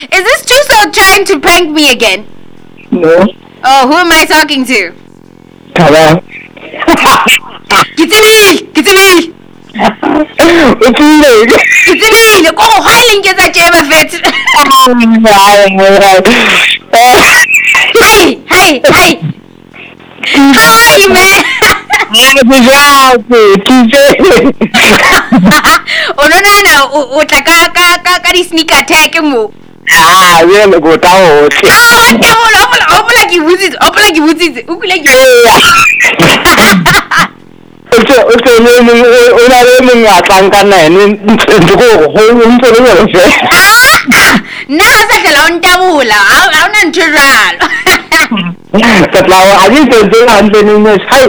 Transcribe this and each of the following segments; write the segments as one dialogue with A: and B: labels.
A: Is this Chuso trying to prank me again?
B: No.
A: Oh, who am I talking to?
B: Hello.
A: Kitibili! Kitibili! Oh, hiling get that jam of it. Hey! How are you, man? Ka di sneak attack mo.
B: Yun go tao.
A: Opala ki wuzit. Ukule ki.
B: Okay, una ngatangka na ni ndiko ho ntse le se.
A: Na sa kala untamula. Awuna ntshiralo.
B: Katlawa ayi se hantle ni hai.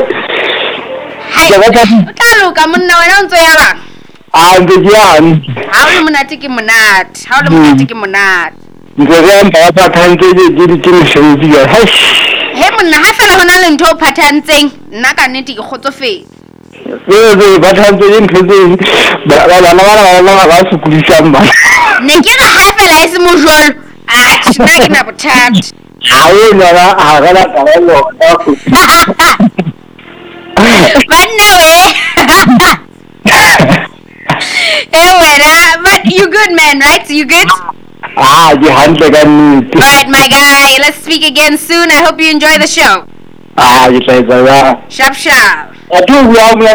A: Utalo ka monna wena ntso ya ba.
B: Ndiyan.
A: How le monate ke monate.
B: Ngeke mba pathantse di shedi ya.
A: He monna ha fela hona le ntho phathantseng. Nna ka nnete ke kgotsofetse.
B: Bathantse di ntse ba sukulisang ba.
A: Ne ke re ha fela e se mojolo. Nna ke na bothata.
B: Hawe nana ha gala ka lo.
A: Banna we. But you good, man, right? You good?
B: You handle again.
A: Alright, my guy. Let's speak again soon. I hope you enjoy the show.
B: You say so.
A: Sharp.
B: I do love that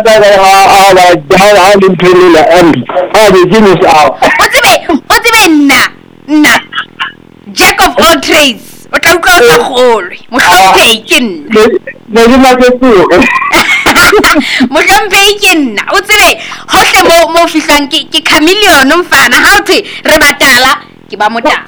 A: What's it? Nah. Jack of all trades. What are you calling it? Moshampekin. What's it? Hotle mo fihlang ke chameleon mfana. How to re batala ke ba mota.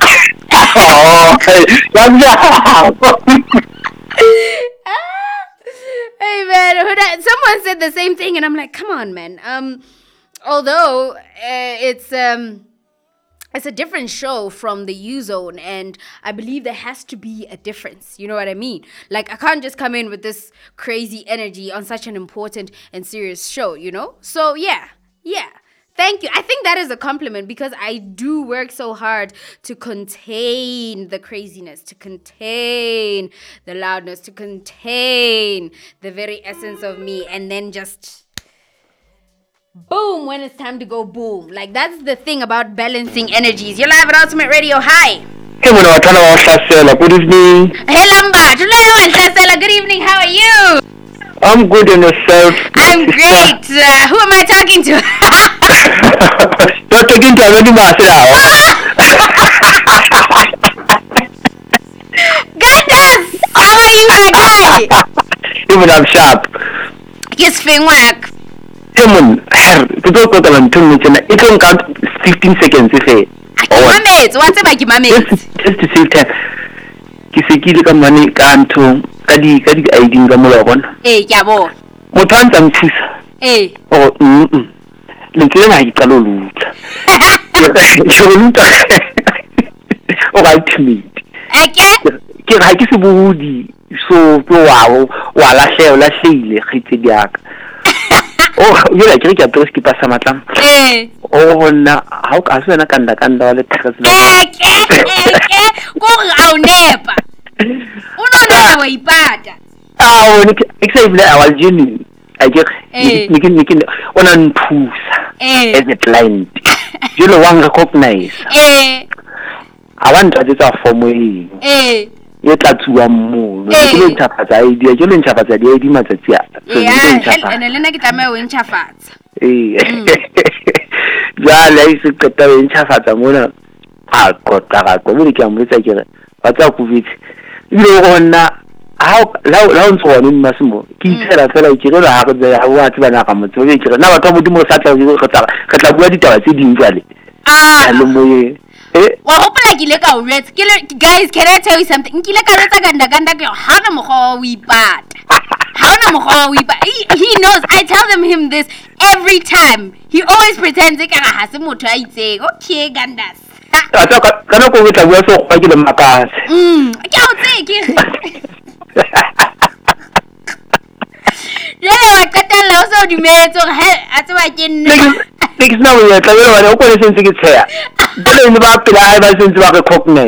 A: Hey man, someone said the same thing and I'm like, come on man. Although it's a different show from the U-Zone, and I believe there has to be a difference. You know what I mean? Like, I can't just come in with this crazy energy on such an important and serious show, you know? So, yeah. Thank you. I think that is a compliment because I do work so hard to contain the craziness, to contain the loudness, to contain the very essence of me, and then just boom when it's time to go boom. Like, that's the thing about balancing energies. You're live at Ultimate Radio. Hi.
B: Hey, good evening.
A: Hey, Lamba. Good evening. How are you?
B: I'm good in yourself.
A: I'm great. Who am I talking to?
B: You're talking to already myself.
A: Goodness! How are you, my guy?
B: Even I'm sharp.
A: Yes, fin work.
B: Timon, to go to the 2 minutes, it won't count 15 seconds, you say.
A: What's about your
B: just to save time. Kisekile ka money kanto kadi ID nga molobon.
A: Ke a bona.
B: Motho a ntse mthusa. Le ke na ikalo lutla. O ga timid. Ke ga ke se bodi so wa lahlehile khitse diaka. Yo la ke a tlo skipa sa matlang. Na how ka se na kanda le thakasela.
A: Go au nepa. Uno wa ipata.
B: Except our journey. I just nikin ona nthusa as a client. You know one recognize. I want to just form way. Ye tla tsuwa mo. Ke le nthafatsa idea, ke le nthafatsa di idea matsatsi a.
A: And le nna ke tama o nthafatsa.
B: Ja le se qeta o nthafatsa mona. A kota go le ke amotsa ke re ba tsa go vitse. Ile gona how la ntso ni masimo ke itshela fela ke re la ga ya wa tsa bana ga motho ke re na batho modimo sa tla go tla bua ditaba tse ding jale lo moye
A: wa hopola ke le ka o rets guys, can I tell you something? Nkile ka retsa ganda ke ha na mogwa o ipata. He knows. I tell him this every time. He always pretends like ha se motho a itseng. Okay, gandas.
B: Kana go tla bua so go ke le makase.
A: Ke a o tseke. Jale wa qetella o so dumetse gore a tswa ke nna.
B: Next now ya tla bela o go le sentse ke tsaya. jwale ne ba pela hae ba sentse ba recognize